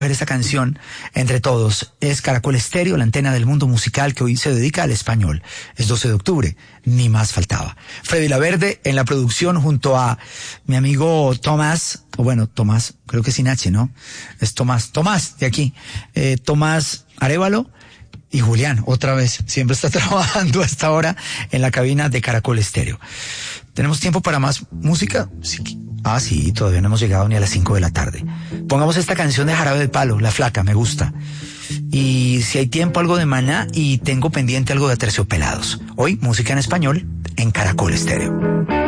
esta canción entre todos. Es Caracol Estéreo, la antena del mundo musical que hoy se dedica al español. Es 12 de octubre, ni más faltaba. Freddy Laverde en la producción junto a mi amigo Tomás, o bueno, Tomás, creo que sin H, ¿no? Es Tomás de aquí. Tomás Arévalo y Julián, otra vez, siempre está trabajando a esta hora en la cabina de Caracol Estéreo. ¿Tenemos tiempo para más música? Sí, todavía no hemos llegado ni a las 5 de la tarde. Pongamos esta canción de Jarabe de Palo, La Flaca, me gusta. Y si hay tiempo, algo de Maná, y tengo pendiente algo de Aterciopelados. Hoy, música en español en Caracol Estéreo.